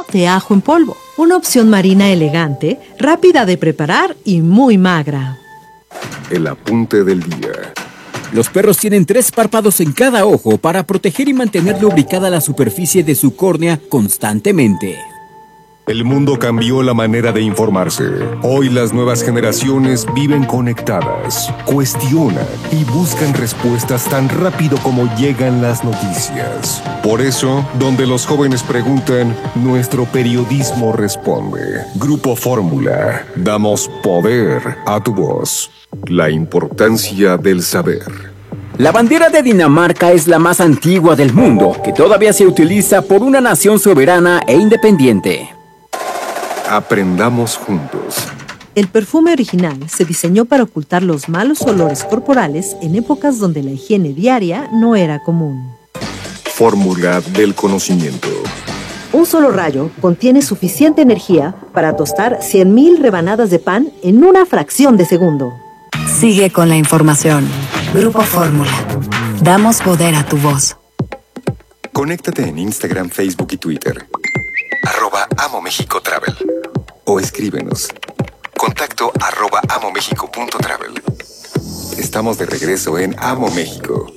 de ajo en polvo. Una opción marina elegante, rápida de preparar y muy magra. El apunte del día. Los perros tienen 3 párpados en cada ojo para proteger y mantener lubricada la superficie de su córnea constantemente. El mundo cambió la manera de informarse. Hoy las nuevas generaciones viven conectadas, cuestionan y buscan respuestas tan rápido como llegan las noticias. Por eso, donde los jóvenes preguntan, nuestro periodismo responde. Grupo Fórmula, damos poder a tu voz. La importancia del saber. La bandera de Dinamarca es la más antigua del mundo, que todavía se utiliza por una nación soberana e independiente. Aprendamos juntos. El perfume original se diseñó para ocultar los malos olores corporales en épocas donde la higiene diaria no era común. Fórmula del conocimiento. Un solo rayo contiene suficiente energía para tostar 100.000 rebanadas de pan en una fracción de segundo. Sigue con la información. Grupo Fórmula. Damos poder a tu voz. Conéctate en Instagram, Facebook y Twitter. @AmoMéxicoTravel. O escríbenos. Contacto @amomexico.travel. Estamos de regreso en Amo México.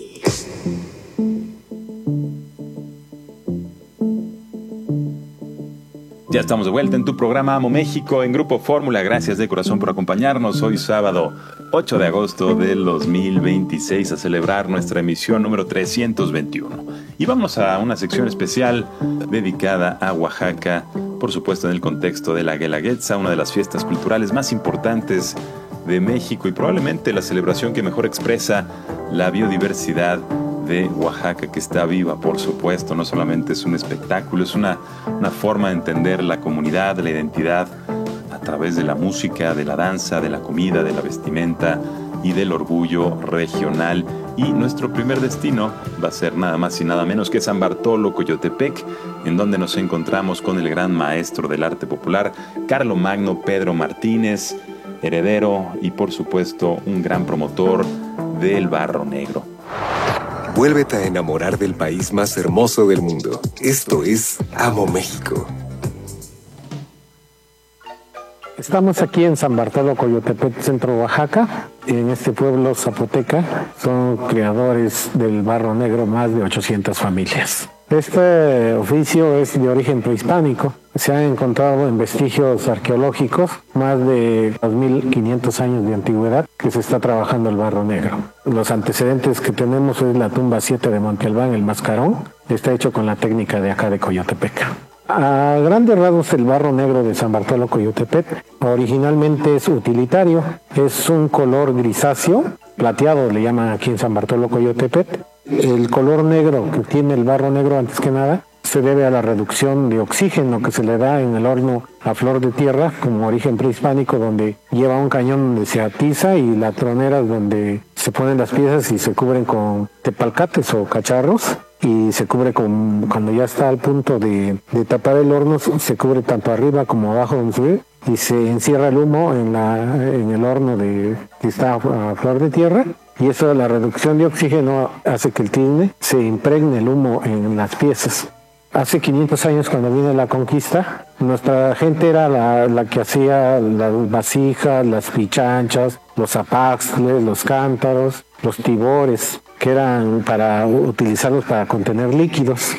Ya estamos de vuelta en tu programa Amo México en Grupo Fórmula. Gracias de corazón por acompañarnos. Hoy sábado 8 de agosto del 2026 a celebrar nuestra emisión número 321. Y vamos a una sección especial dedicada a Oaxaca, por supuesto en el contexto de la Guelaguetza, una de las fiestas culturales más importantes de México y probablemente la celebración que mejor expresa la biodiversidad de Oaxaca, que está viva, por supuesto. No solamente es un espectáculo, es una forma de entender la comunidad, la identidad a través de la música, de la danza, de la comida, de la vestimenta y del orgullo regional. Y nuestro primer destino va a ser nada más y nada menos que San Bartolo, Coyotepec, en donde nos encontramos con el gran maestro del arte popular, Carlomagno Pedro Martínez, heredero y por supuesto un gran promotor del barro negro. Vuélvete a enamorar del país más hermoso del mundo. Esto es Amo México. Estamos aquí en San Bartolo, Coyotepec, centro de Oaxaca. En este pueblo zapoteca son creadores del barro negro más de 800 familias. Este oficio es de origen prehispánico. Se han encontrado en vestigios arqueológicos más de 2.500 años de antigüedad que se está trabajando el barro negro. Los antecedentes que tenemos es la tumba 7 de Monte Albán, el Mascarón. Está hecho con la técnica de acá de Coyotepec. A grandes rasgos, el barro negro de San Bartolo, Coyotepec, originalmente es utilitario. Es un color grisáceo, plateado le llaman aquí en San Bartolo, Coyotepec. El color negro que tiene el barro negro, antes que nada, se debe a la reducción de oxígeno que se le da en el horno a flor de tierra, como origen prehispánico, donde lleva un cañón donde se atiza y la tronera donde se ponen las piezas y se cubren con tepalcates o cacharros. Y se cubre con, cuando ya está al punto de tapar el horno, se cubre tanto arriba como abajo donde se ve, y se encierra el humo en el horno que está a flor de tierra, y eso, la reducción de oxígeno, hace que el tizne se impregne el humo en las piezas. Hace 500 años, cuando vino la conquista, nuestra gente era la que hacía las vasijas, las pichanchas, los apaxles, los cántaros, los tibores, que eran para utilizarlos para contener líquidos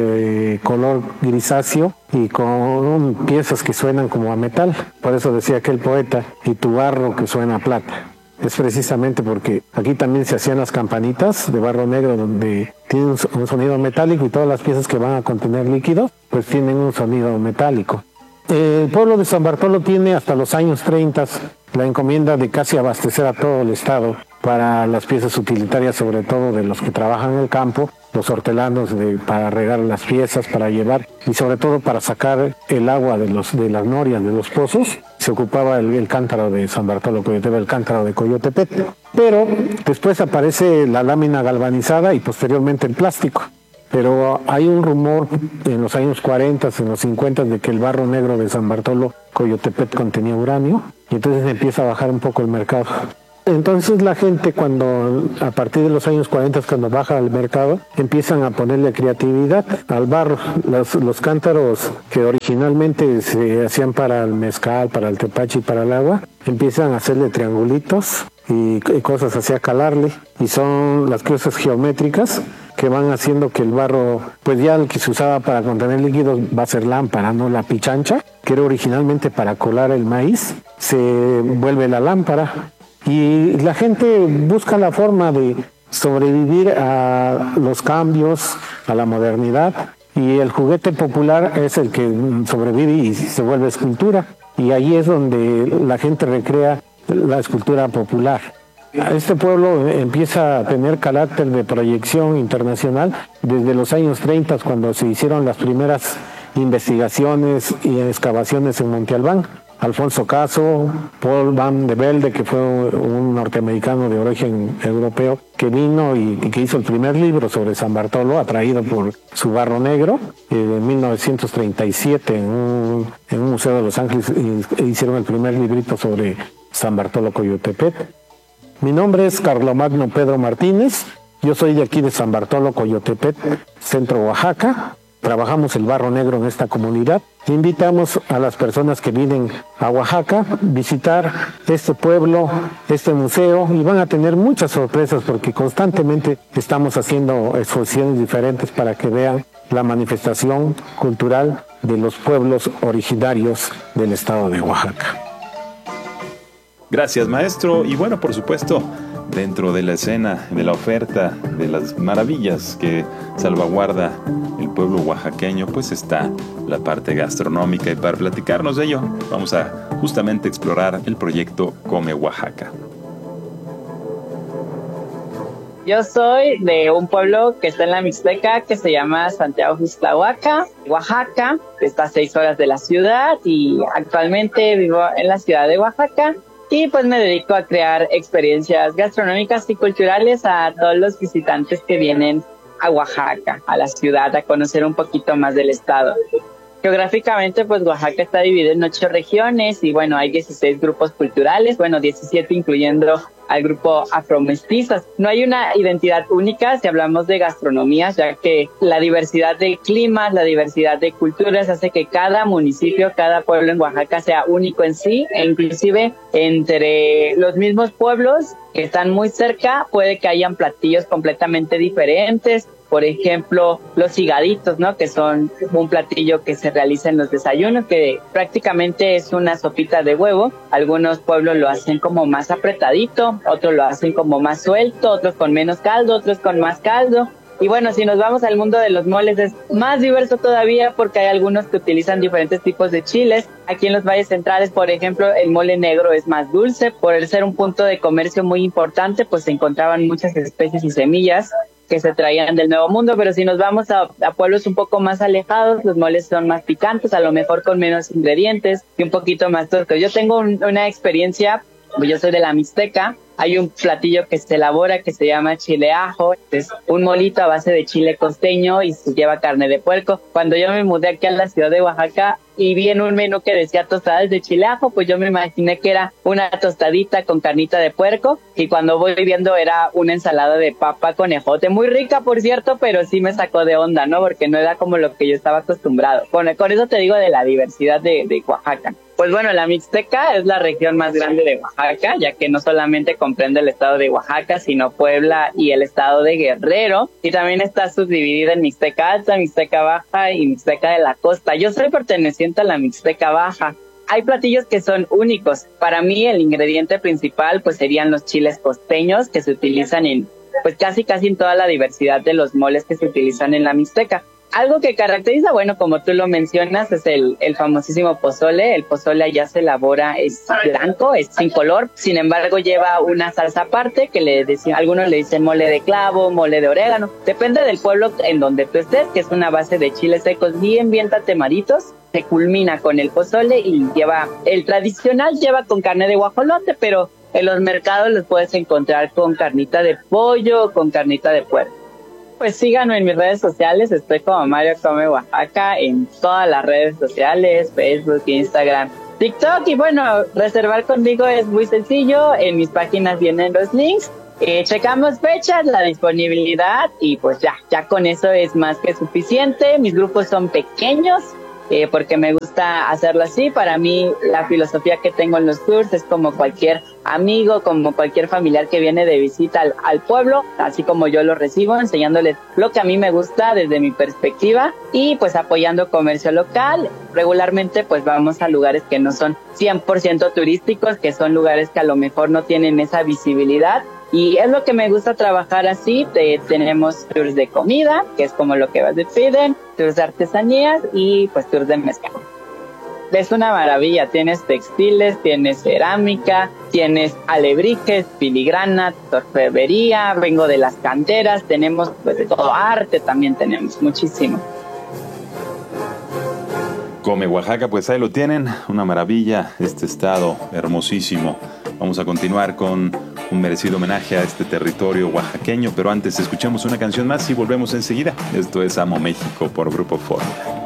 de color grisáceo y con piezas que suenan como a metal. Por eso decía aquel poeta, y tu barro que suena a plata. Es precisamente porque aquí también se hacían las campanitas de barro negro, donde tienen un sonido metálico, y todas las piezas que van a contener líquidos pues tienen un sonido metálico. El pueblo de San Bartolo tiene hasta los años 30 la encomienda de casi abastecer a todo el estado para las piezas utilitarias, sobre todo de los que trabajan en el campo, los hortelanos para regar las piezas, para llevar, y sobre todo para sacar el agua de las norias de los pozos. Se ocupaba el cántaro de San Bartolo Coyotepec, el cántaro de Coyotepec. Pero después aparece la lámina galvanizada y posteriormente el plástico. Pero hay un rumor en los años 40, en los 50, de que el barro negro de San Bartolo Coyotepec contenía uranio, y entonces empieza a bajar un poco el mercado. Entonces la gente a partir de los años 40, cuando baja al mercado, empiezan a ponerle creatividad al barro. Los cántaros que originalmente se hacían para el mezcal, para el tepache y para el agua, empiezan a hacerle triangulitos y cosas así, a calarle. Y son las cruces geométricas que van haciendo que el barro, pues ya el que se usaba para contener líquidos va a ser lámpara, no la pichancha, que era originalmente para colar el maíz, se vuelve la lámpara. Y la gente busca la forma de sobrevivir a los cambios, a la modernidad, y el juguete popular es el que sobrevive y se vuelve escultura. Y ahí es donde la gente recrea la escultura popular. Este pueblo empieza a tener carácter de proyección internacional desde los años 30, cuando se hicieron las primeras investigaciones y excavaciones en Monte Albán. Alfonso Caso, Paul Van de Velde, que fue un norteamericano de origen europeo, que vino y que hizo el primer libro sobre San Bartolo, atraído por su barro negro, en 1937 en un museo de Los Ángeles hicieron el primer librito sobre San Bartolo Coyotepec. Mi nombre es Carlomagno Pedro Martínez, yo soy de aquí de San Bartolo Coyotepec, Centro Oaxaca. Trabajamos el barro negro en esta comunidad. Invitamos a las personas que vienen a Oaxaca a visitar este pueblo, este museo, y van a tener muchas sorpresas porque constantemente estamos haciendo exposiciones diferentes para que vean la manifestación cultural de los pueblos originarios del estado de Oaxaca. Gracias, maestro. Y bueno, por supuesto, dentro de la escena, de la oferta, de las maravillas que salvaguarda el pueblo oaxaqueño, pues está la parte gastronómica. Y para platicarnos de ello, vamos a justamente explorar el proyecto Come Oaxaca. Yo soy de un pueblo que está en la Mixteca, que se llama Santiago Ixtlahuaca, Oaxaca. Está a 6 horas de la ciudad y actualmente vivo en la ciudad de Oaxaca. Y pues me dedico a crear experiencias gastronómicas y culturales a todos los visitantes que vienen a Oaxaca, a la ciudad, a conocer un poquito más del estado. Geográficamente, pues Oaxaca está dividido en 8 regiones y bueno, hay 16 grupos culturales, 17 incluyendo al grupo afromestizas. No hay una identidad única si hablamos de gastronomías, ya que la diversidad de climas, la diversidad de culturas hace que cada municipio, cada pueblo en Oaxaca sea único en sí, e inclusive entre los mismos pueblos que están muy cerca puede que hayan platillos completamente diferentes. Por ejemplo, los higaditos, ¿no? Que son un platillo que se realiza en los desayunos, que prácticamente es una sopita de huevo. Algunos pueblos lo hacen como más apretadito, otros lo hacen como más suelto, otros con menos caldo, otros con más caldo. Y bueno, si nos vamos al mundo de los moles es más diverso todavía porque hay algunos que utilizan diferentes tipos de chiles. Aquí en los valles centrales, por ejemplo, el mole negro es más dulce. Por el ser un punto de comercio muy importante, pues se encontraban muchas especies y semillas que se traían del Nuevo Mundo, pero si nos vamos a pueblos un poco más alejados, los moles son más picantes, a lo mejor con menos ingredientes y un poquito más toscos. Yo tengo una experiencia, yo soy de la Mixteca, hay un platillo que se elabora que se llama chile ajo, es un molito a base de chile costeño y se lleva carne de puerco. Cuando yo me mudé aquí a la ciudad de Oaxaca y vi en un menú que decía tostadas de chile ajo, pues yo me imaginé que era una tostadita con carnita de puerco y cuando voy viendo era una ensalada de papa con ejote, muy rica por cierto, pero sí me sacó de onda, ¿no? Porque no era como lo que yo estaba acostumbrado. Con eso te digo de la diversidad de Oaxaca. Pues bueno, la Mixteca es la región más grande de Oaxaca, ya que no solamente comprende el estado de Oaxaca, sino Puebla y el estado de Guerrero. Y también está subdividida en Mixteca Alta, Mixteca Baja y Mixteca de la Costa. Yo soy perteneciente a la Mixteca Baja. Hay platillos que son únicos. Para mí el ingrediente principal pues serían los chiles costeños que se utilizan en pues casi en toda la diversidad de los moles que se utilizan en la Mixteca. Algo que caracteriza, bueno, como tú lo mencionas, es el famosísimo pozole. El pozole allá se elabora, es blanco, es sin color. Sin embargo, lleva una salsa aparte que algunos le dicen mole de clavo, mole de orégano. Depende del pueblo en donde tú estés, que es una base de chiles secos bien tatemaditos. Se culmina con el pozole y el tradicional lleva con carne de guajolote, pero en los mercados los puedes encontrar con carnita de pollo, con carnita de puerco. Pues síganme en mis redes sociales, estoy como Mario Come Oaxaca en todas las redes sociales, Facebook, Instagram TikTok. Y bueno, reservar conmigo es muy sencillo. En mis páginas vienen los links. Checamos fechas, la disponibilidad y pues ya con eso es más que suficiente. Mis grupos son pequeños porque me gusta hacerlo así. Para mí la filosofía que tengo en los tours es como cualquier amigo, como cualquier familiar que viene de visita al pueblo, así como yo lo recibo, enseñándoles lo que a mí me gusta desde mi perspectiva y pues apoyando comercio local. Regularmente pues vamos a lugares que no son 100% turísticos, que son lugares que a lo mejor no tienen esa visibilidad. Y es lo que me gusta trabajar así. Tenemos tours de comida, que es como lo que vas de Piden, tours de artesanías y pues tours de mezcal. Es una maravilla, tienes textiles, tienes cerámica, tienes alebrijes, filigrana, orfebrería, vengo de las canteras, tenemos pues de todo, arte también tenemos muchísimo. Come Oaxaca, pues ahí lo tienen, una maravilla, este estado hermosísimo. Vamos a continuar con un merecido homenaje a este territorio oaxaqueño, pero antes escuchamos una canción más y volvemos enseguida. Esto es Amo México por Grupo Fórmula.